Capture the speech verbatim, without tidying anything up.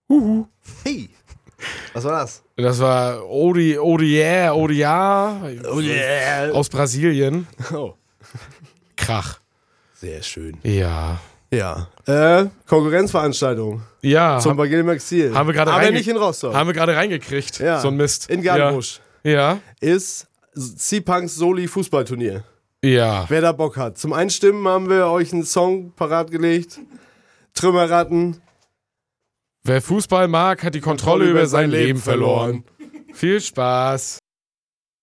Huhu. Hey. Was war das? Das war Odi, Odier, Odia Oh yeah. aus Brasilien. Oh. Krach. Sehr schön. Ja. Ja. Äh, Konkurrenzveranstaltung. Ja. Zum Haben, Bagel Maxil. haben wir gerade Aber reinge- nicht in Rostock. haben wir gerade reingekriegt. Ja. So ein Mist. In Gardenbusch. Ja. Ist C-Punks Soli Fußballturnier. Ja. Wer da Bock hat. Zum Einstimmen haben wir euch einen Song parat gelegt. Trümmerratten. Wer Fußball mag, hat die Kontrolle über sein Leben verloren. Viel Spaß.